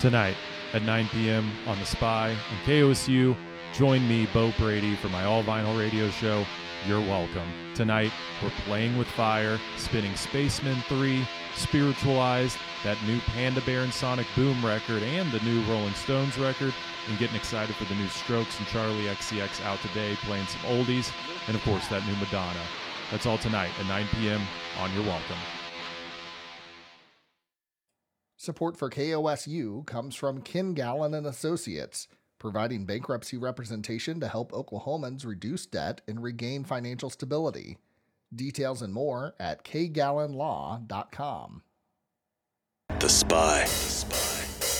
Tonight at 9 p.m. on The Spy and KOSU, join me, Bo Brady, for my all-vinyl radio show, You're Welcome. Tonight, we're playing with fire, spinning Spacemen 3, Spiritualized, that new Panda Bear and Sonic Boom record, and the new Rolling Stones record, and getting excited for the new Strokes and Charlie XCX out today, playing some oldies, and of course that new Madonna. That's all tonight at 9 p.m. on You're Welcome. Support for KOSU comes from Ken Gallen and Associates, providing bankruptcy representation to help Oklahomans reduce debt and regain financial stability. Details and more at kgallenlaw.com. The Spy.